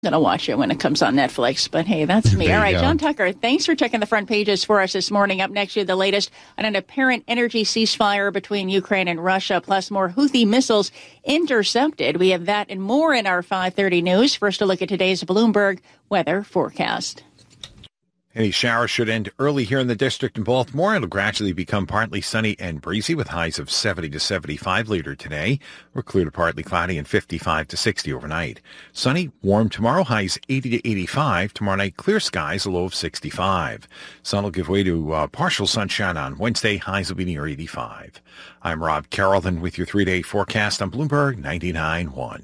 Gonna watch it when it comes on Netflix, but hey, that's me. All right, John Tucker, thanks for checking the front pages for us this morning. Up next, you the latest on an apparent energy ceasefire between Ukraine and Russia, plus more Houthi missiles intercepted. We have that and more in our 5:30 news. First, a look at today's Bloomberg weather forecast. Any showers should end early here in the district in Baltimore. It'll gradually become partly sunny and breezy with highs of 70 to 75 later today. We're clear to partly cloudy and 55 to 60 overnight. Sunny, warm tomorrow, highs 80 to 85. Tomorrow night, clear skies, a low of 65. Sun will give way to partial sunshine on Wednesday. Highs will be near 85. I'm Rob Carrollton with your 3-day forecast on Bloomberg 99.1.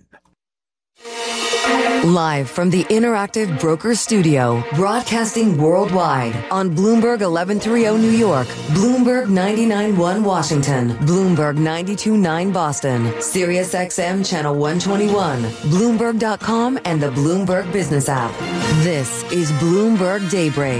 Live from the Interactive Brokers Studio, broadcasting worldwide on Bloomberg 1130 New York, Bloomberg 99.1 Washington, Bloomberg 92.9 Boston, Sirius XM Channel 121, Bloomberg.com, and the Bloomberg Business app. This is Bloomberg Daybreak.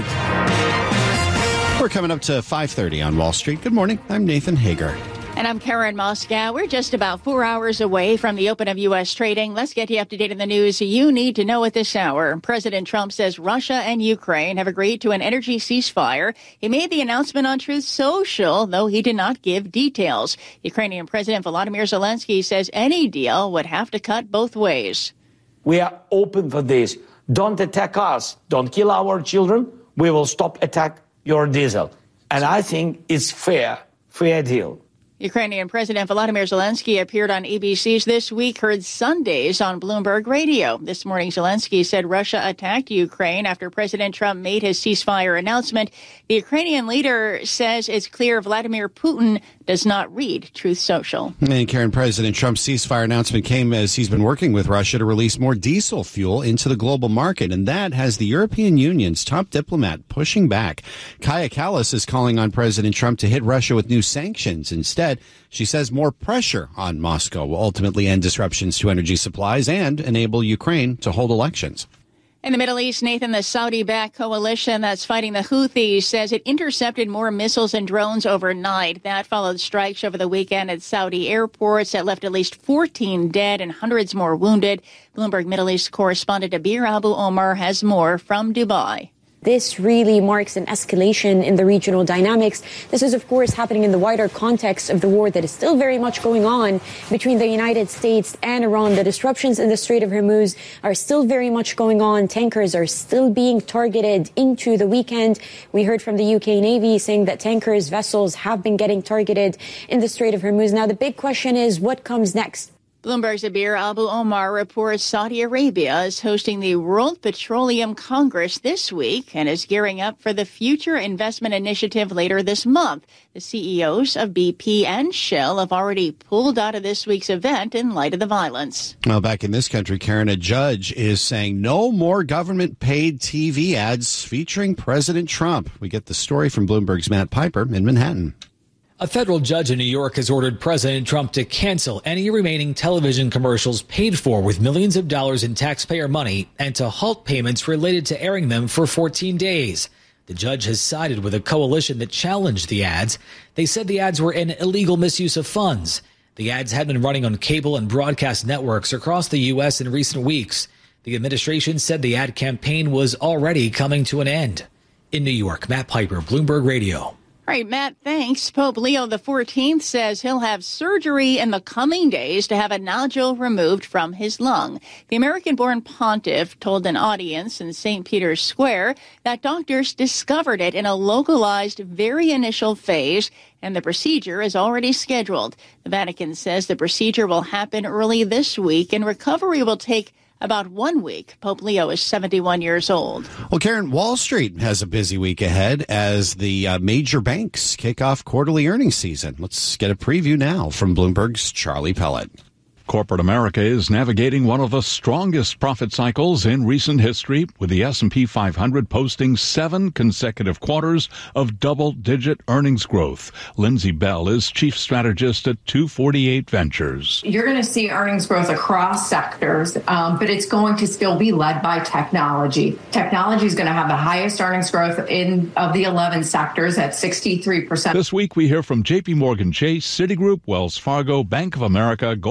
We're coming up to 5:30 on Wall Street. Good morning. I'm Nathan Hager. And I'm Karen Moscow. We're just about 4 hours away from the open of U.S. trading. Let's get you up to date on the news you need to know at this hour. President Trump says Russia and Ukraine have agreed to an energy ceasefire. He made the announcement on Truth Social, though he did not give details. Ukrainian President Volodymyr Zelensky says any deal would have to cut both ways. We are open for this. Don't attack us. Don't kill our children. We will stop attack your diesel. And I think it's fair deal. Ukrainian President Volodymyr Zelensky appeared on ABC's This Week, heard Sundays on Bloomberg Radio. This morning, Zelensky said Russia attacked Ukraine after President Trump made his ceasefire announcement. The Ukrainian leader says it's clear Vladimir Putin does not read Truth Social. And Karen, President Trump's ceasefire announcement came as he's been working with Russia to release more diesel fuel into the global market, and that has the European Union's top diplomat pushing back. Kaja Kallas is calling on President Trump to hit Russia with new sanctions. Instead, she says more pressure on Moscow will ultimately end disruptions to energy supplies and enable Ukraine to hold elections. In the Middle East, Nathan, the Saudi-backed coalition that's fighting the Houthis says it intercepted more missiles and drones overnight. That followed strikes over the weekend at Saudi airports that left at least 14 dead and hundreds more wounded. Bloomberg Middle East correspondent Abir Abu Omar has more from Dubai. This really marks an escalation in the regional dynamics. This is, of course, happening in the wider context of the war that is still very much going on between the United States and Iran. The disruptions in the Strait of Hormuz are still very much going on. Tankers are still being targeted into the weekend. We heard from the UK Navy saying that tankers, vessels have been getting targeted in the Strait of Hormuz. Now, the big question is what comes next? Bloomberg's Abir Abu Omar reports Saudi Arabia is hosting the World Petroleum Congress this week and is gearing up for the Future Investment Initiative later this month. The CEOs of BP and Shell have already pulled out of this week's event in light of the violence. Well, back in this country, Karen, a judge is saying no more government-paid TV ads featuring President Trump. We get the story from Bloomberg's Matt Piper in Manhattan. A federal judge in New York has ordered President Trump to cancel any remaining television commercials paid for with millions of dollars in taxpayer money and to halt payments related to airing them for 14 days. The judge has sided with a coalition that challenged the ads. They said the ads were an illegal misuse of funds. The ads had been running on cable and broadcast networks across the U.S. in recent weeks. The administration said the ad campaign was already coming to an end. In New York, Matt Piper, Bloomberg Radio. All right, Matt, thanks. Pope Leo XIV says he'll have surgery in the coming days to have a nodule removed from his lung. The American-born pontiff told an audience in St. Peter's Square that doctors discovered it in a localized, very initial phase, and the procedure is already scheduled. The Vatican says the procedure will happen early this week, and recovery will take about 1 week. Pope Leo is 71 years old. Well, Karen, Wall Street has a busy week ahead as the major banks kick off quarterly earnings season. Let's get a preview now from Bloomberg's Charlie Pellet. Corporate America is navigating one of the strongest profit cycles in recent history, with the S&P 500 posting 7 consecutive quarters of double-digit earnings growth. Lindsay Bell is chief strategist at 248 Ventures. You're going to see earnings growth across sectors, but it's going to still be led by technology. Technology is going to have the highest earnings growth of the 11 sectors at 63%. This week we hear from JP Morgan Chase, Citigroup, Wells Fargo, Bank of America, Goldman Sachs,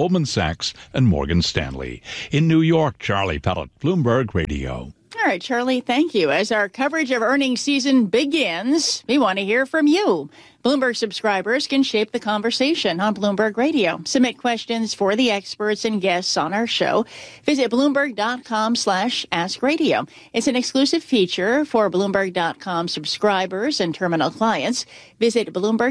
Sachs and Morgan Stanley. In New York, Charlie Pellet, Bloomberg Radio. All right, Charlie, thank you. As our coverage of earnings season begins, we want to hear from you. Bloomberg subscribers can shape the conversation on Bloomberg Radio. Submit questions for the experts and guests on our show. Visit Bloomberg.com/AskRadio. It's an exclusive feature for Bloomberg.com subscribers and terminal clients. Visit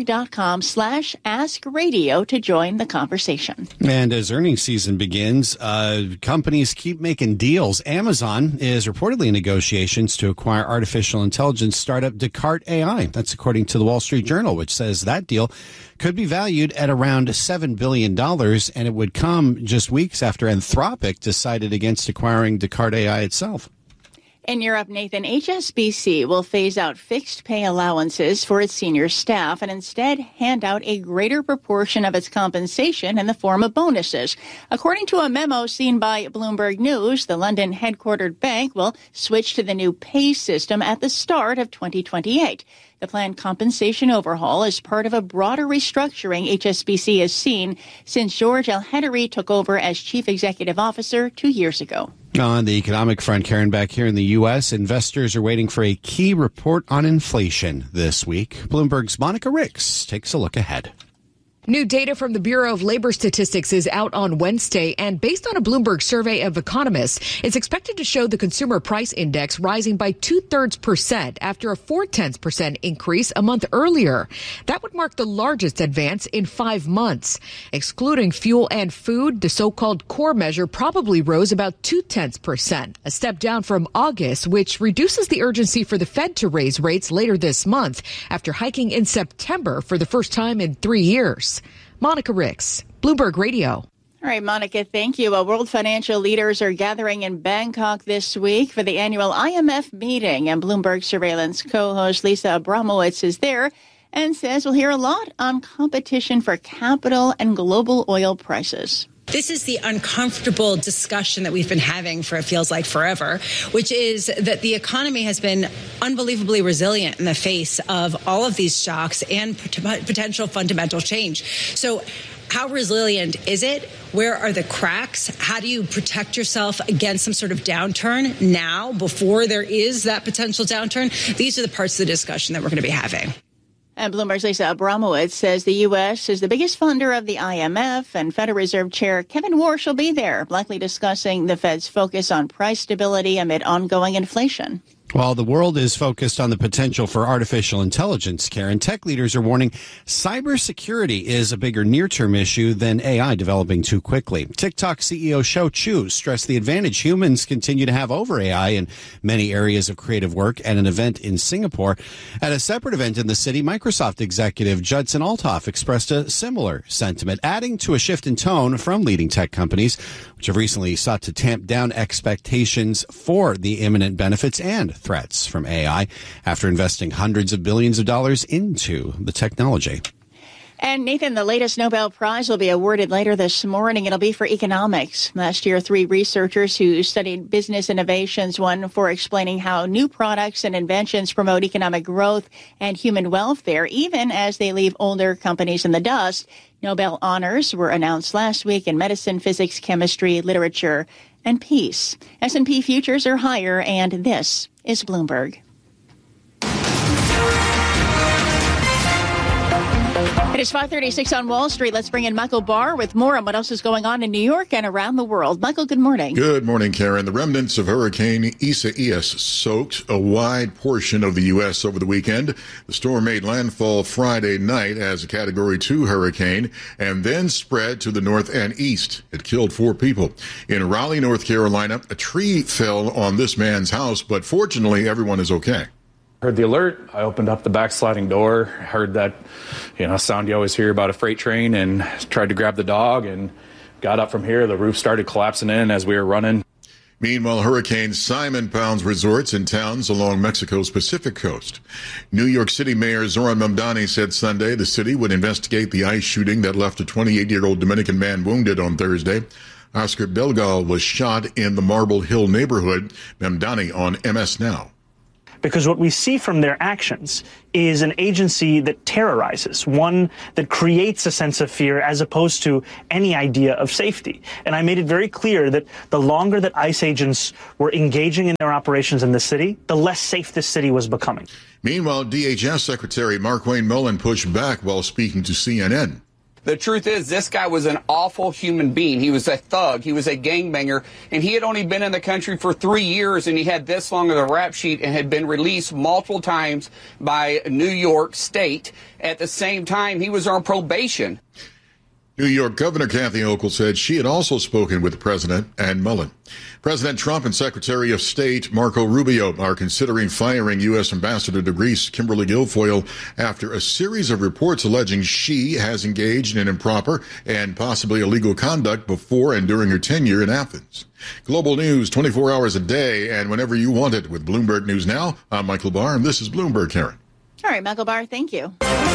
Bloomberg.com/AskRadio to join the conversation. And as earnings season begins, companies keep making deals. Amazon is reportedly in negotiations to acquire artificial intelligence startup Descartes AI. That's according to the Wall Street Journal, which says that deal could be valued at around $7 billion, and it would come just weeks after Anthropic decided against acquiring Descartes AI itself. In Europe, Nathan, HSBC will phase out fixed pay allowances for its senior staff and instead hand out a greater proportion of its compensation in the form of bonuses. According to a memo seen by Bloomberg News, the London headquartered bank will switch to the new pay system at the start of 2028. The planned compensation overhaul is part of a broader restructuring HSBC has seen since George Elhedery took over as chief executive officer 2 years ago. On the economic front, Karen, back here in the U.S., investors are waiting for a key report on inflation this week. Bloomberg's Monica Ricks takes a look ahead. New data from the Bureau of Labor Statistics is out on Wednesday, and based on a Bloomberg survey of economists, it's expected to show the consumer price index rising by 0.2% after a 0.4% increase a month earlier. That would mark the largest advance in 5 months. Excluding fuel and food, the so-called core measure probably rose about 0.2%, a step down from August, which reduces the urgency for the Fed to raise rates later this month after hiking in September for the first time in 3 years. Monica Ricks, Bloomberg Radio. All right, Monica, thank you. World financial leaders are gathering in Bangkok this week for the annual IMF meeting, and Bloomberg Surveillance co-host Lisa Abramowitz is there and says we'll hear a lot on competition for capital and global oil prices. This is the uncomfortable discussion that we've been having for, it feels like, forever, which is that the economy has been unbelievably resilient in the face of all of these shocks and potential fundamental change. So how resilient is it? Where are the cracks? How do you protect yourself against some sort of downturn now before there is that potential downturn? These are the parts of the discussion that we're going to be having. And Bloomberg's Lisa Abramowitz says the U.S. is the biggest funder of the IMF, and Federal Reserve Chair Kevin Warsh will be there, likely discussing the Fed's focus on price stability amid ongoing inflation. While the world is focused on the potential for artificial intelligence, Karen, tech leaders are warning cybersecurity is a bigger near-term issue than AI developing too quickly. TikTok CEO Shou Chew stressed the advantage humans continue to have over AI in many areas of creative work at an event in Singapore. At a separate event in the city, Microsoft executive Judson Althoff expressed a similar sentiment, adding to a shift in tone from leading tech companies, which have recently sought to tamp down expectations for the imminent benefits and threats from AI after investing hundreds of billions of dollars into the technology. And Nathan, the latest Nobel Prize will be awarded later this morning. It'll be for economics. Last year, 3 researchers who studied business innovations won for explaining how new products and inventions promote economic growth and human welfare, even as they leave older companies in the dust. Nobel honors were announced last week in medicine, physics, chemistry, literature, and peace. S&P futures are higher, and this is Bloomberg. It is 5:36 on Wall Street. Let's bring in Michael Barr with more on what else is going on in New York and around the world. Michael, good morning. Good morning, Karen. The remnants of Hurricane Isaias soaked a wide portion of the U.S. over the weekend. The storm made landfall Friday night as a Category 2 hurricane and then spread to the north and east. It killed 4 people. In Raleigh, North Carolina, a tree fell on this man's house, but fortunately, everyone is okay. Heard the alert. I opened up the back sliding door, heard that, sound you always hear about a freight train, and tried to grab the dog and got up from here. The roof started collapsing in as we were running. Meanwhile, Hurricane Simon pounds resorts and towns along Mexico's Pacific coast. New York City Mayor Zoran Mamdani said Sunday the city would investigate the ICE shooting that left a 28-year-old Dominican man wounded on Thursday. Oscar Belgal was shot in the Marble Hill neighborhood. Mamdani on MS Now. because what we see from their actions is an agency that terrorizes, one that creates a sense of fear as opposed to any idea of safety. And I made it very clear that the longer that ICE agents were engaging in their operations in the city, the less safe this city was becoming. Meanwhile, DHS Secretary Markwayne Mullin pushed back while speaking to CNN. The truth is, this guy was an awful human being. He was a thug. He was a gangbanger. And he had only been in the country for 3 years, and he had this long of a rap sheet and had been released multiple times by New York State. At the same time, he was on probation. New York Governor Kathy Hochul said she had also spoken with the president and Mullin. President Trump and Secretary of State Marco Rubio are considering firing U.S. Ambassador to Greece Kimberly Guilfoyle after a series of reports alleging she has engaged in improper and possibly illegal conduct before and during her tenure in Athens. Global news 24 hours a day and whenever you want it with Bloomberg News Now. I'm Michael Barr, and this is Bloomberg, Karen. All right, Michael Barr, thank you.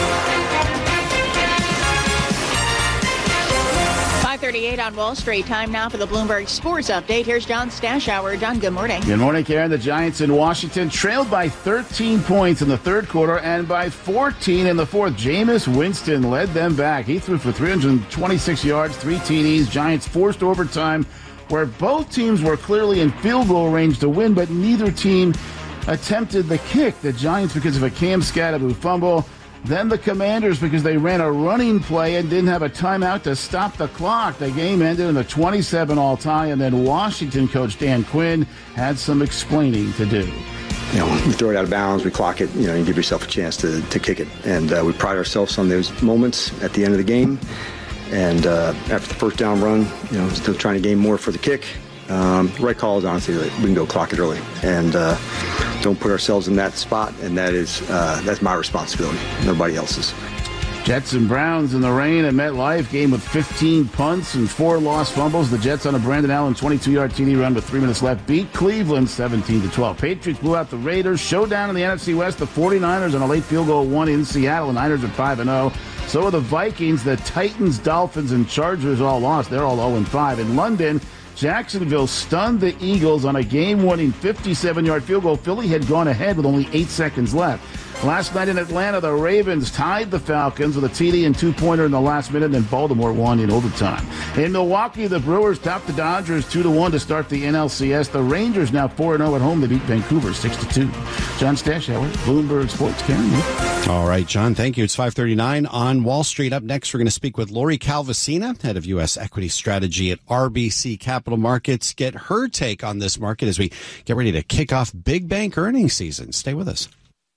5:38 on Wall Street. Time now for the Bloomberg Sports Update. Here's John Stashower. John, good morning. Good morning, Karen. The Giants in Washington trailed by 13 points in the third quarter and by 14 in the fourth. Jameis Winston led them back. He threw for 326 yards, 3 TDs. Giants forced overtime where both teams were clearly in field goal range to win, but neither team attempted the kick. The Giants because of a Cam Skattebo fumble. Then the Commanders because they ran a running play and didn't have a timeout to stop the clock. The game ended in a 27-all tie, and then Washington coach Dan Quinn had some explaining to do. You know, we throw it out of bounds, we clock it, you give yourself a chance to kick it. And we pride ourselves on those moments at the end of the game. And after the first down run, still trying to gain more for the kick. Right call is honestly we can go clock it early and don't put ourselves in that spot, and that's my responsibility, nobody else's. Jets and Browns in the rain at MetLife. Game with 15 punts and 4 lost fumbles. The Jets on a Brandon Allen 22-yard TD run with 3 minutes left beat Cleveland 17-12. Patriots blew out the Raiders. Showdown in the NFC West. The 49ers on a late field goal won in Seattle. The Niners are 5-0. So are the Vikings. The Titans, Dolphins, and Chargers all lost. They're all 0-5. In London, Jacksonville stunned the Eagles on a game-winning 57-yard field goal. Philly had gone ahead with only 8 seconds left. Last night in Atlanta, the Ravens tied the Falcons with a TD and 2-pointer in the last minute, and Baltimore won in overtime. In Milwaukee, the Brewers topped the Dodgers 2-1 to start the NLCS. The Rangers now 4-0 at home. They beat Vancouver 6-2. John Stashower, Bloomberg Sports. Karen. All right, John, thank you. It's 5:39 on Wall Street. Up next, we're going to speak with Lori Calvasina, head of U.S. equity strategy at RBC Capital Markets. Get her take on this market as we get ready to kick off big bank earnings season. Stay with us.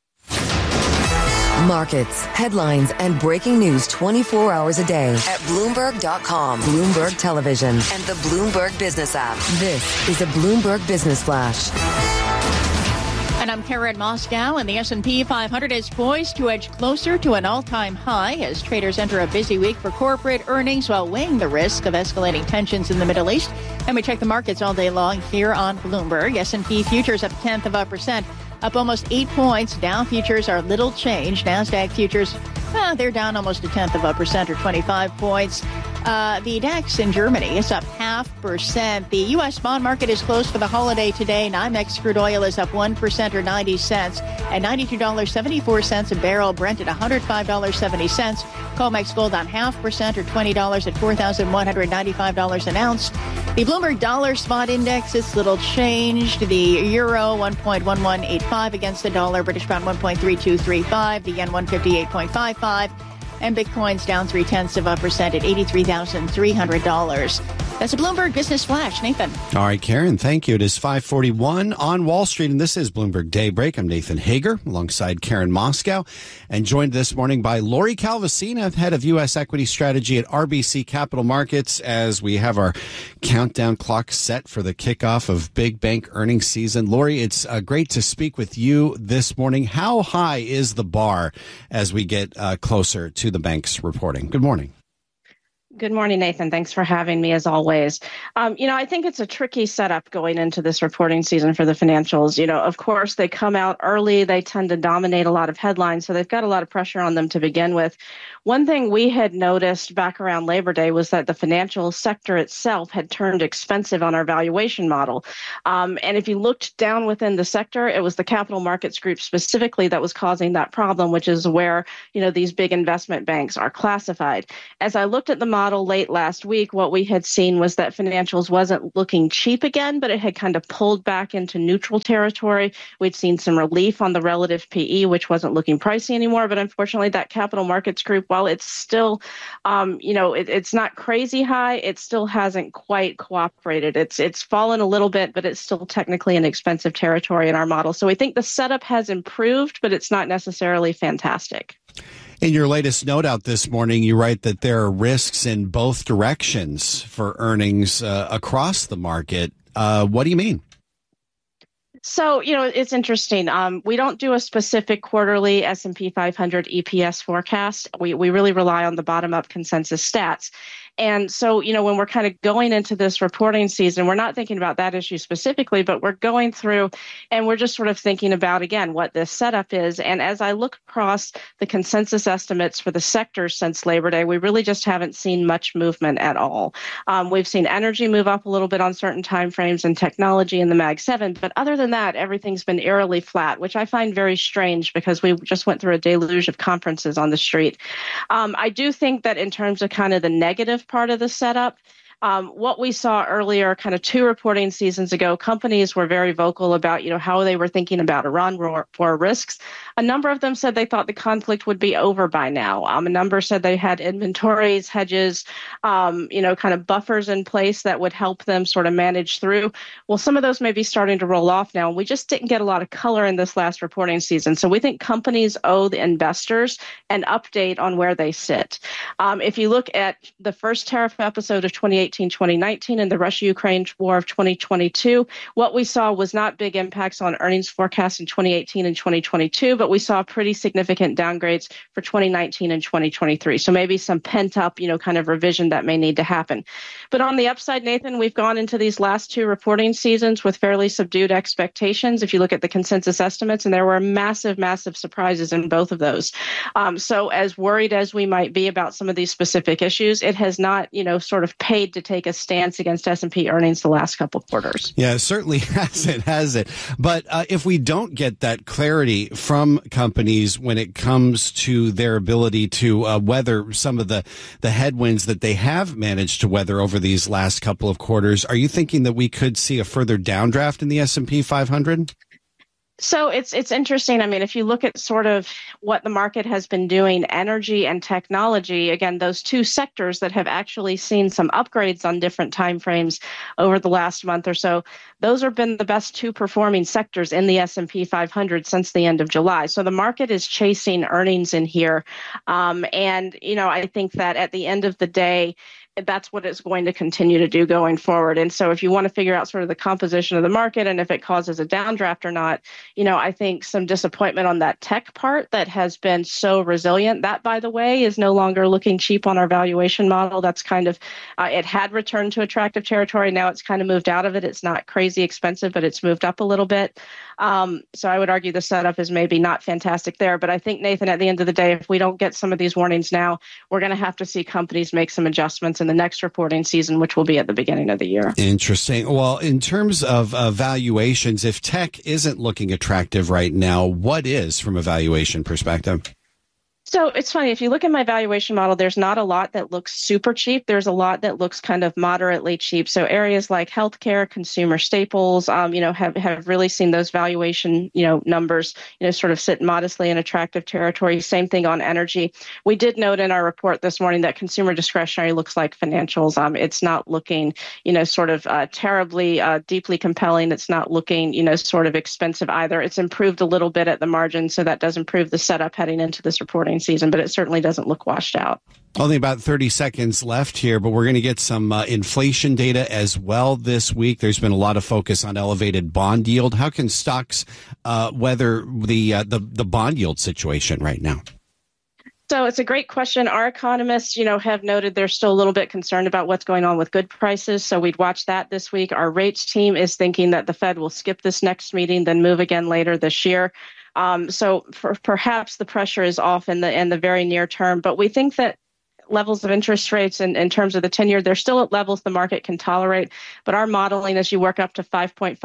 Markets, headlines, and breaking news 24 hours a day at Bloomberg.com, Bloomberg Television, and the Bloomberg Business app. This is a Bloomberg Business Flash. And I'm Karen Moscow, and the S&P 500 is poised to edge closer to an all-time high as traders enter a busy week for corporate earnings while weighing the risk of escalating tensions in the Middle East. And we check the markets all day long here on Bloomberg. S&P futures up 0.1%. Up almost 8 points. Dow futures are little changed. NASDAQ futures, they're down almost 0.1% or 25 points. The DAX in Germany is up 0.5%. The U.S. bond market is closed for the holiday today. NYMEX crude oil is up 1% or 90 cents at $92.74 a barrel. Brent at $105.70. COMEX gold on 0.5% or $20 at $4,195 an ounce. The Bloomberg Dollar Spot Index is little changed. The euro 1.1185 against the dollar. British pound 1.3235. The yen 158.55. And Bitcoin's down 0.3% at $83,300. That's a Bloomberg Business Flash. Nathan. All right, Karen, thank you. It is 5:41 on Wall Street, and this is Bloomberg Daybreak. I'm Nathan Hager alongside Karen Moscow, and joined this morning by Lori Calvasina, head of U.S. equity strategy at RBC Capital Markets, as we have our countdown clock set for the kickoff of big bank earnings season. Lori, it's great to speak with you this morning. How high is the bar as we get closer to the banks reporting? Good morning. Good morning, Nathan. Thanks for having me, as always. I think it's a tricky setup going into this reporting season for the financials. Of course, they come out early. They tend to dominate a lot of headlines, so they've got a lot of pressure on them to begin with. One thing we had noticed back around Labor Day was that the financial sector itself had turned expensive on our valuation model. And if you looked down within the sector, it was the capital markets group specifically that was causing that problem, which is where, these big investment banks are classified. As I looked at the model late last week, what we had seen was that financials wasn't looking cheap again, but it had kind of pulled back into neutral territory. We'd seen some relief on the relative PE, which wasn't looking pricey anymore. But unfortunately, that capital markets group, while it's still, it's not crazy high, it still hasn't quite cooperated. It's fallen a little bit, but it's still technically in expensive territory in our model. So we think the setup has improved, but it's not necessarily fantastic. In your latest note out this morning, you write that there are risks in both directions for earnings across the market. What do you mean? So, it's interesting. We don't do a specific quarterly S&P 500 EPS forecast. We really rely on the bottom-up consensus stats. And so, when we're kind of going into this reporting season, we're not thinking about that issue specifically, but we're going through and we're just sort of thinking about, again, what this setup is. And as I look across the consensus estimates for the sectors since Labor Day, we really just haven't seen much movement at all. We've seen energy move up a little bit on certain timeframes and technology in the Mag 7. But other than that, everything's been eerily flat, which I find very strange because we just went through a deluge of conferences on the street. I do think that in terms of kind of the negative part of the setup, what we saw earlier, kind of 2 reporting seasons ago, companies were very vocal about, how they were thinking about Iran war risks. A number of them said they thought the conflict would be over by now. A number said they had inventories, hedges, kind of buffers in place that would help them sort of manage through. Well, some of those may be starting to roll off now. We just didn't get a lot of color in this last reporting season. So we think companies owe the investors an update on where they sit. If you look at the first tariff episode of 2018-2019 and the Russia-Ukraine war of 2022, what we saw was not big impacts on earnings forecasts in 2018 and 2022, but we saw pretty significant downgrades for 2019 and 2023. So maybe some pent up, kind of revision that may need to happen. But on the upside, Nathan, we've gone into these last 2 reporting seasons with fairly subdued expectations. If you look at the consensus estimates, and there were massive, massive surprises in both of those. So as worried as we might be about some of these specific issues, it has not, sort of paid to take a stance against S&P earnings the last couple of quarters. Yeah, it certainly has it. But if we don't get that clarity from companies when it comes to their ability to weather some of the headwinds that they have managed to weather over these last couple of quarters, are you thinking that we could see a further downdraft in the S&P 500? So it's interesting. I mean, if you look at sort of what the market has been doing, energy and technology, again, those 2 sectors that have actually seen some upgrades on different timeframes over the last month or so, those have been the best 2 performing sectors in the S&P 500 since the end of July. So the market is chasing earnings in here. And, I think that at the end of the day, that's what it's going to continue to do going forward. And so if you want to figure out sort of the composition of the market and if it causes a downdraft or not, I think some disappointment on that tech part that has been so resilient. That, by the way, is no longer looking cheap on our valuation model. That's kind of, it had returned to attractive territory. Now it's kind of moved out of it. It's not crazy expensive, but it's moved up a little bit. So I would argue the setup is maybe not fantastic there. But I think, Nathan, at the end of the day, if we don't get some of these warnings now, we're going to have to see companies make some adjustments in the next reporting season, which will be at the beginning of the year. Interesting. Well, in terms of valuations, if tech isn't looking attractive right now, what is from a valuation perspective? So it's funny, if you look at my valuation model, there's not a lot that looks super cheap. There's a lot that looks kind of moderately cheap. So areas like healthcare, consumer staples, have really seen those valuation, numbers, sort of sit modestly in attractive territory. Same thing on energy. We did note in our report this morning that consumer discretionary looks like financials. It's not looking, sort of terribly deeply compelling. It's not looking, sort of expensive either. It's improved a little bit at the margin, so that does improve the setup heading into this reporting season, but it certainly doesn't look washed out. Only about 30 seconds left here, but we're going to get some inflation data as well this week. There's been a lot of focus on elevated bond yield. How can stocks weather the bond yield situation right now? So it's a great question. Our economists, have noted they're still a little bit concerned about what's going on with good prices. So we'd watch that this week. Our rates team is thinking that the Fed will skip this next meeting, then move again later this year. So perhaps the pressure is off in the very near term. But we think that levels of interest rates in terms of the 10-year, they're still at levels the market can tolerate. But our modeling, as you work up to 5.5%,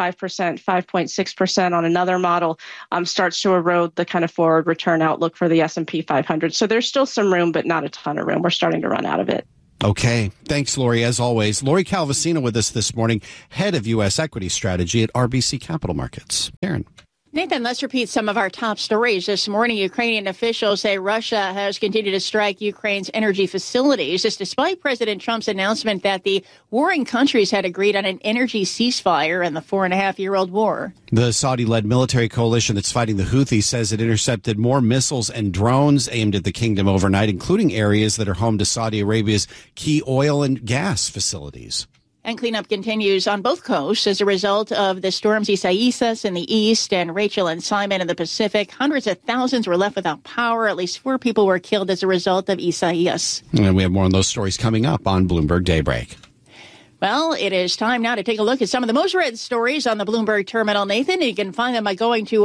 5.6% on another model, starts to erode the kind of forward return outlook for the S&P 500. So there's still some room, but not a ton of room. We're starting to run out of it. Okay. Thanks, Lori, as always. Lori Calvasina with us this morning, head of U.S. equity strategy at RBC Capital Markets. Karen. Nathan, let's repeat some of our top stories. This morning, Ukrainian officials say Russia has continued to strike Ukraine's energy facilities. This despite President Trump's announcement that the warring countries had agreed on an energy ceasefire in the 4.5-year-old war. The Saudi-led military coalition that's fighting the Houthis says it intercepted more missiles and drones aimed at the kingdom overnight, including areas that are home to Saudi Arabia's key oil and gas facilities. And cleanup continues on both coasts as a result of the storms Isaias in the east and Rachel and Simon in the Pacific. Hundreds of thousands were left without power. At least 4 people were killed as a result of Isaias. And we have more on those stories coming up on Bloomberg Daybreak. Well, it is time now to take a look at some of the most read stories on the Bloomberg Terminal, Nathan. You can find them by going to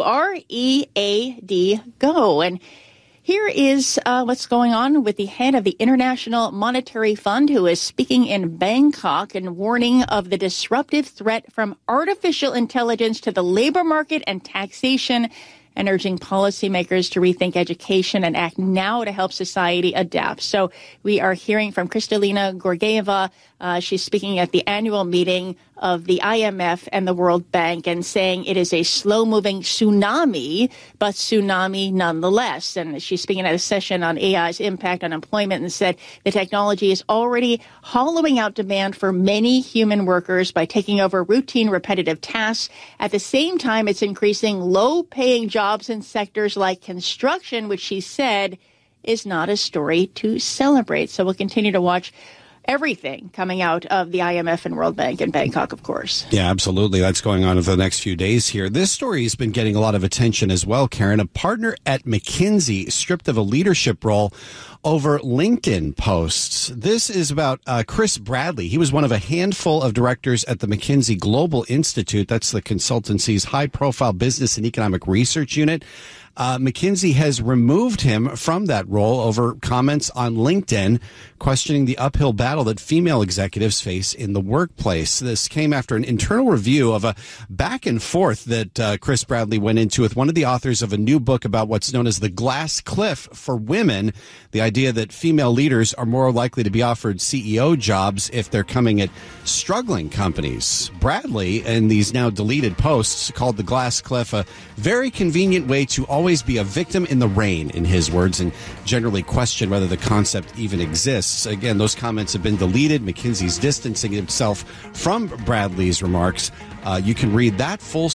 READ Go. And here is what's going on with the head of the International Monetary Fund, who is speaking in Bangkok and warning of the disruptive threat from artificial intelligence to the labor market and taxation, and urging policymakers to rethink education and act now to help society adapt. So we are hearing from Kristalina Georgieva. She's speaking at the annual meeting of the IMF and the World Bank and saying it is a slow-moving tsunami, but tsunami nonetheless. And she's speaking at a session on AI's impact on employment and said the technology is already hollowing out demand for many human workers by taking over routine, repetitive tasks. At the same time, it's increasing low-paying jobs in sectors like construction, which she said is not a story to celebrate. So we'll continue to watch everything coming out of the IMF and World Bank in Bangkok, of course. Yeah, absolutely. That's going on over the next few days here. This story has been getting a lot of attention as well, Karen. A partner at McKinsey stripped of a leadership role over LinkedIn posts. This is about Chris Bradley. He was one of a handful of directors at the McKinsey Global Institute. That's the consultancy's high-profile business and economic research unit. McKinsey has removed him from that role over comments on LinkedIn questioning the uphill battle that female executives face in the workplace. This came after an internal review of a back and forth that Chris Bradley went into with one of the authors of a new book about what's known as the glass cliff for women, the idea that female leaders are more likely to be offered CEO jobs if they're coming at struggling companies. Bradley, in these now deleted posts, called the glass cliff a very convenient way to always be a victim in the rain, in his words, and generally question whether the concept even exists. Again, those comments have been deleted. McKinsey's distancing himself from Bradley's remarks. You can read that full